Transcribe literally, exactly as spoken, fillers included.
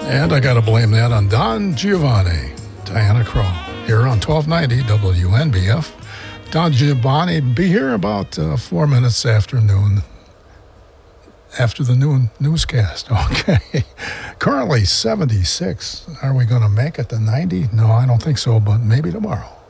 And I got to blame that on Don Giovanni, Diana Krall, here on twelve ninety W N B F. Don Giovanni be here about uh, four minutes after noon, after the noon newscast. Okay. Currently seventy-six. Are we going to make it to ninety? No, I don't think so, but maybe tomorrow.